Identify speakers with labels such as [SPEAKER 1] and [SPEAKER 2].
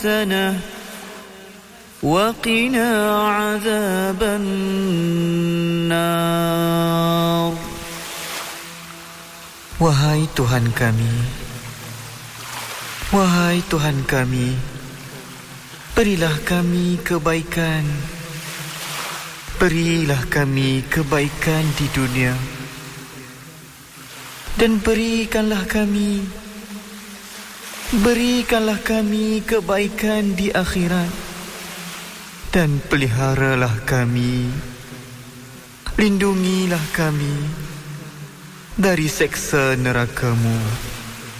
[SPEAKER 1] حسنة وقنا عذاب النار.
[SPEAKER 2] Wahai Tuhan kami, wahai Tuhan kami, berilah kami kebaikan. Berilah kami kebaikan di dunia, dan berikanlah kami kebaikan di akhirat, dan peliharalah kami, lindungilah kami dari seksa neraka-Mu.